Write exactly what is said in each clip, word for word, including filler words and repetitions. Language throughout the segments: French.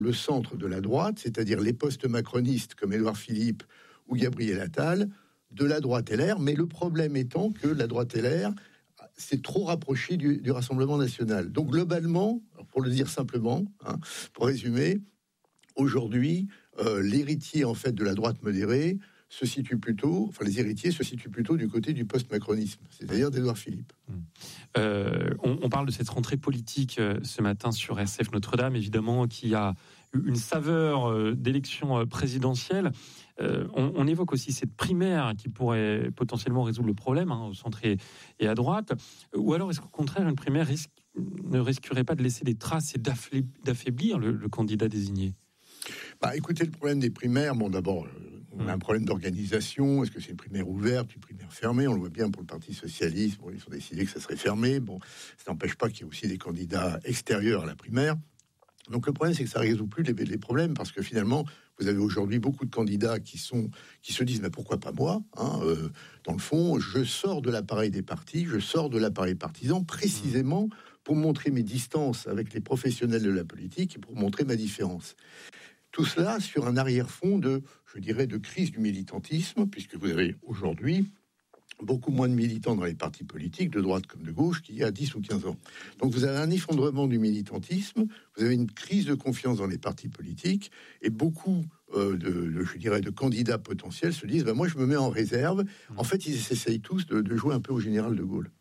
le centre de la droite, c'est-à-dire les postes macronistes comme Édouard Philippe ou Gabriel Attal, de la droite L R, mais le problème étant que la droite L R s'est trop rapprochée du, du Rassemblement national. Donc globalement, pour le dire simplement, hein, pour résumer, aujourd'hui, euh, l'héritier en fait de la droite modérée se situe plutôt, enfin les héritiers se situent plutôt du côté du post-macronisme, c'est-à-dire d'Édouard Philippe. Euh, on, on parle de cette rentrée politique euh, ce matin sur R C F Notre-Dame, évidemment, qui a une saveur euh, d'élection euh, présidentielle. Euh, on, on évoque aussi cette primaire qui pourrait potentiellement résoudre le problème, hein, au centre et, et à droite. Ou alors, est-ce qu'au contraire, une primaire risque, ne risquerait pas de laisser des traces et d'affaiblir le, le candidat désigné ? Bah, écoutez, le problème des primaires, bon, d'abord, on a un problème d'organisation. Est-ce que c'est une primaire ouverte, une primaire fermée ? On le voit bien pour le Parti Socialiste. Bon, ils ont décidé que ça serait fermé. Bon, ça n'empêche pas qu'il y ait aussi des candidats extérieurs à la primaire. Donc le problème, c'est que ça ne résout plus les, les problèmes, parce que finalement, vous avez aujourd'hui beaucoup de candidats qui sont qui se disent, mais pourquoi pas moi, hein, euh, dans le fond, je sors de l'appareil des partis, je sors de l'appareil partisan, précisément pour montrer mes distances avec les professionnels de la politique et pour montrer ma différence. Tout cela sur un arrière-fond de, je dirais, de crise du militantisme, puisque vous avez aujourd'hui beaucoup moins de militants dans les partis politiques, de droite comme de gauche, qu'il y a dix ou quinze ans. Donc vous avez un effondrement du militantisme, vous avez une crise de confiance dans les partis politiques, et beaucoup euh, de, de, je dirais, de candidats potentiels se disent, ben moi je me mets en réserve. En fait, ils essayent tous de, de jouer un peu au général de Gaulle.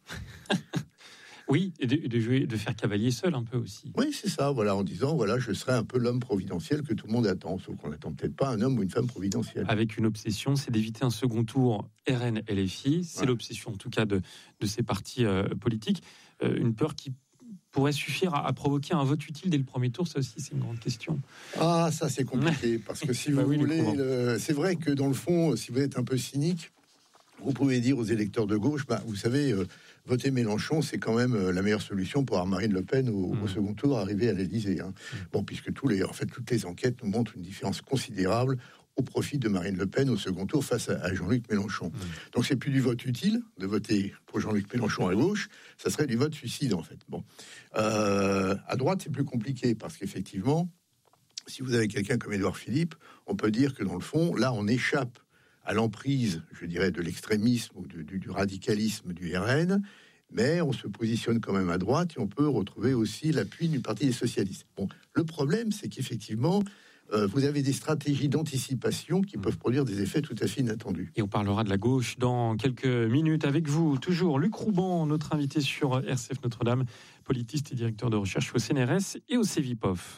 Oui, et de, de jouer, de faire cavalier seul un peu aussi. Oui, c'est ça, voilà, en disant, voilà, je serai un peu l'homme providentiel que tout le monde attend, sauf qu'on n'attend peut-être pas un homme ou une femme providentielle. Avec une obsession, c'est d'éviter un second tour R N L F I, c'est ouais. l'obsession en tout cas de, de ces partis euh, politiques, euh, une peur qui pourrait suffire à, à provoquer un vote utile dès le premier tour, ça aussi c'est une grande question. Ah, ça c'est compliqué, parce que si vous bah oui, voulez, le, c'est vrai que dans le fond, si vous êtes un peu cynique, vous pouvez dire aux électeurs de gauche, bah, vous savez, euh, voter Mélenchon, c'est quand même euh, la meilleure solution pour avoir Marine Le Pen au, mmh. au second tour, arriver à l'Élysée. Hein. Mmh. Bon, puisque tous les, en fait, toutes les enquêtes nous montrent une différence considérable au profit de Marine Le Pen au second tour face à, à Jean-Luc Mélenchon. Mmh. Donc, c'est plus du vote utile de voter pour Jean-Luc Mélenchon à gauche, ça serait du vote suicide, en fait. Bon, euh, à droite, c'est plus compliqué parce qu'effectivement, si vous avez quelqu'un comme Édouard Philippe, on peut dire que dans le fond, là, on échappe à l'emprise, je dirais, de l'extrémisme ou du, du, du radicalisme du R N, mais on se positionne quand même à droite et on peut retrouver aussi l'appui du Parti des socialistes. Bon, le problème, c'est qu'effectivement, euh, vous avez des stratégies d'anticipation qui mmh. peuvent produire des effets tout à fait inattendus. Et on parlera de la gauche dans quelques minutes avec vous. Toujours Luc Rouban, notre invité sur R C F Notre-Dame, politiste et directeur de recherche au C N R S et au Cevipof.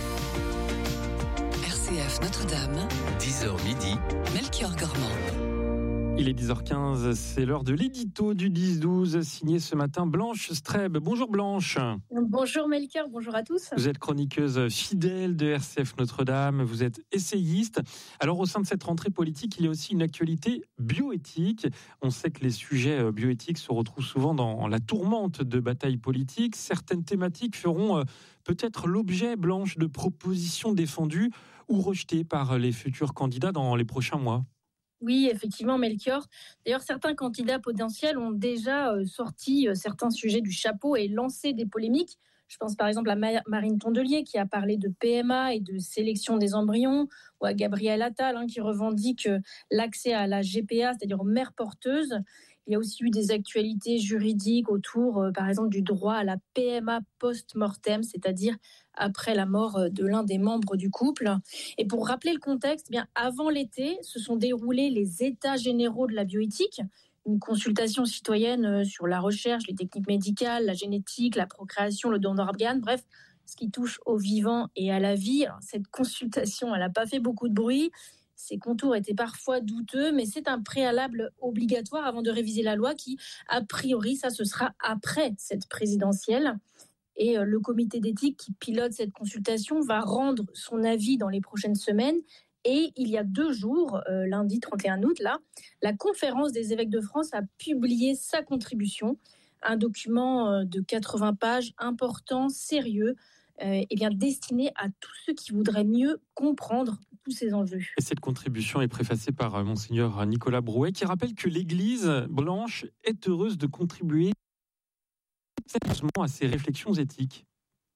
R C F Notre-Dame, dix heures midi, Melchior Gormand. Il est dix heures quinze, c'est l'heure de l'édito du dix douze, signé ce matin Blanche Streb. Bonjour Blanche. Bonjour Melchior, bonjour à tous. Vous êtes chroniqueuse fidèle de R C F Notre-Dame, vous êtes essayiste. Alors au sein de cette rentrée politique, il y a aussi une actualité bioéthique. On sait que les sujets bioéthiques se retrouvent souvent dans la tourmente de batailles politiques. Certaines thématiques feront peut-être l'objet, Blanche, de propositions défendues ou rejetées par les futurs candidats dans les prochains mois. Oui, effectivement, Melchior. D'ailleurs, certains candidats potentiels ont déjà euh, sorti euh, certains sujets du chapeau et lancé des polémiques. Je pense par exemple à Ma- Marine Tondelier qui a parlé de P M A et de sélection des embryons, ou à Gabriel Attal hein, qui revendique euh, l'accès à la G P A, c'est-à-dire aux mères porteuses. Il y a aussi eu des actualités juridiques autour, euh, par exemple, du droit à la P M A post-mortem, c'est-à-dire après la mort de l'un des membres du couple. Et pour rappeler le contexte, eh bien avant l'été, se sont déroulés les états généraux de la bioéthique, une consultation citoyenne sur la recherche, les techniques médicales, la génétique, la procréation, le don d'organes, bref, ce qui touche au vivant et à la vie. Alors, cette consultation, elle n'a pas fait beaucoup de bruit. Ses contours étaient parfois douteux, mais c'est un préalable obligatoire avant de réviser la loi qui, a priori, ça ce sera après cette présidentielle. Et le comité d'éthique qui pilote cette consultation va rendre son avis dans les prochaines semaines. Et il y a deux jours, euh, lundi trente et un août, là, la conférence des évêques de France a publié sa contribution, un document de quatre-vingts pages, important, sérieux, euh, et bien destiné à tous ceux qui voudraient mieux comprendre tous ces enjeux. Et cette contribution est préfacée par euh, Monseigneur Nicolas Brouet, qui rappelle que l'Église Blanche est heureuse de contribuer sérieusement à ces réflexions éthiques.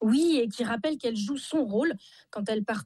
Oui, et qui rappelle qu'elle joue son rôle quand elle partage